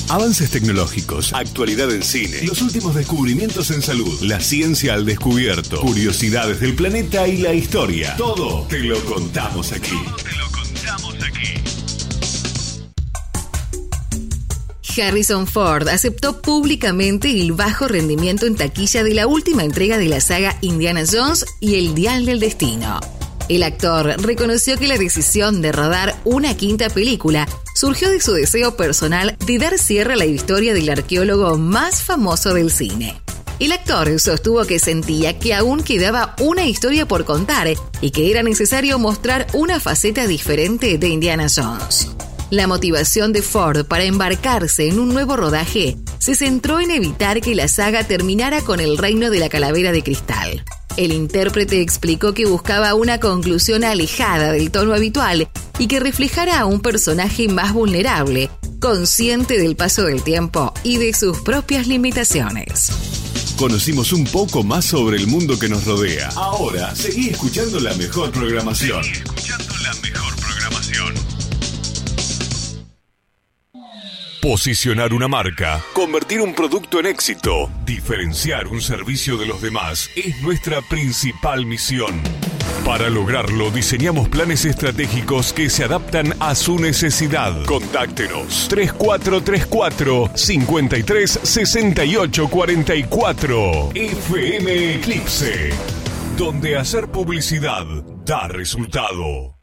Avances tecnológicos, actualidad en cine, los últimos descubrimientos en salud, la ciencia al descubierto, curiosidades del planeta y la historia. Todo te lo contamos aquí. Harrison Ford aceptó públicamente el bajo rendimiento en taquilla de la última entrega de la saga Indiana Jones y el Dial del Destino. El actor reconoció que la decisión de rodar una quinta película surgió de su deseo personal de dar cierre a la historia del arqueólogo más famoso del cine. El actor sostuvo que sentía que aún quedaba una historia por contar y que era necesario mostrar una faceta diferente de Indiana Jones. La motivación de Ford para embarcarse en un nuevo rodaje se centró en evitar que la saga terminara con el reino de la calavera de cristal. El intérprete explicó que buscaba una conclusión alejada del tono habitual y que reflejara a un personaje más vulnerable, consciente del paso del tiempo y de sus propias limitaciones. Conocimos un poco más sobre el mundo que nos rodea. Ahora, seguí escuchando la mejor programación. Posicionar una marca, convertir un producto en éxito, diferenciar un servicio de los demás es nuestra principal misión. Para lograrlo, diseñamos planes estratégicos que se adaptan a su necesidad. Contáctenos 3434-536844 FM Eclipse, donde hacer publicidad da resultado.